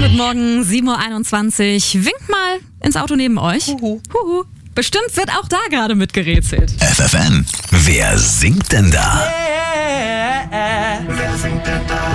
Guten Morgen, 7.21 Uhr. Winkt mal ins Auto neben euch. Huhu. Huhu. Bestimmt wird auch da gerade mitgerätselt. FFN, wer singt denn da? Wer singt denn da?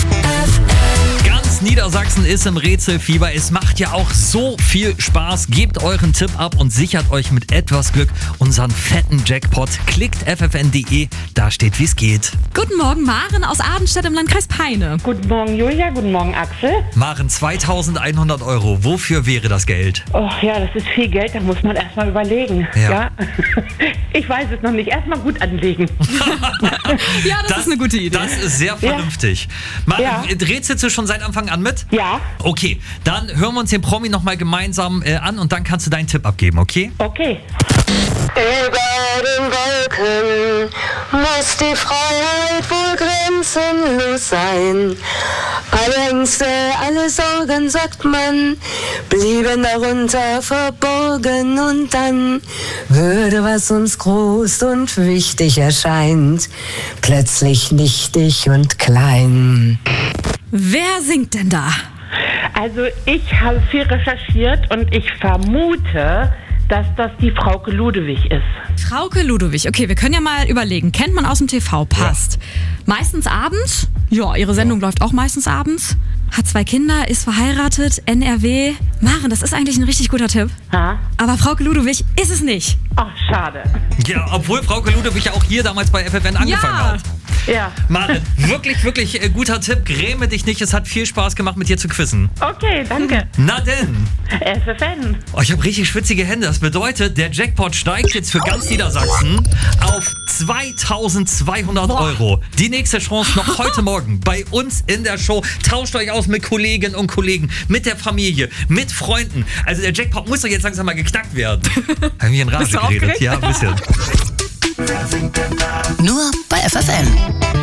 Ganz Niedersachsen ist im Rätselfieber. Es macht ja auch so viel Spaß. Gebt euren Tipp ab und sichert euch mit etwas Glück unseren fetten Jackpot. Klickt ffn.de, da steht, wie es geht. Guten Morgen, Maren aus Adenstedt im Landkreis Peine. Guten Morgen, Julia. Guten Morgen, Axel. Maren, 2.100 €. Wofür wäre das Geld? Oh ja, das ist viel Geld, da muss man erstmal überlegen. Ja. Ich weiß es noch nicht. Erstmal gut anlegen. Ja, das ist eine gute Idee. Das ist sehr vernünftig. Maren, rätselst du schon seit Anfang an mit? Ja. Okay, dann hören wir uns den Promi nochmal gemeinsam an und dann kannst du deinen Tipp abgeben, okay? Okay. Über den Wolken muss die Freiheit wohl grenzenlos sein. Alle Ängste, alle Sorgen, sagt man, blieben darunter verborgen und dann würde, was uns groß und wichtig erscheint, plötzlich nichtig und klein. Wer singt denn da? Also ich habe viel recherchiert und ich vermute, dass das die Frauke Ludewig ist. Frauke Ludewig. Okay, wir können ja mal überlegen. Kennt man aus dem TV, passt. Meistens abends. Ja, ihre Sendung läuft auch meistens abends. Hat 2 Kinder, ist verheiratet, NRW. Maren, das ist eigentlich ein richtig guter Tipp. Ha? Aber Frauke Ludewig ist es nicht. Ach, schade. Ja, obwohl Frauke Ludewig ja auch hier damals bei FFN angefangen hat. Ja. Maren, wirklich, wirklich guter Tipp. Gräme dich nicht, es hat viel Spaß gemacht, mit dir zu quizzen. Okay, danke. Na denn. FFN. Oh, ich habe richtig schwitzige Hände. Das bedeutet, der Jackpot steigt jetzt für ganz Niedersachsen auf 2.200 €. Die nächste Chance noch heute Morgen bei uns in der Show. Tauscht euch aus mit Kolleginnen und Kollegen, mit der Familie, mit Freunden. Also der Jackpot muss doch jetzt langsam mal geknackt werden. Haben wir in Rage Bist du geredet? aufgeregt? Ja, ein bisschen. Wer singt denn da? Nur bei FFN.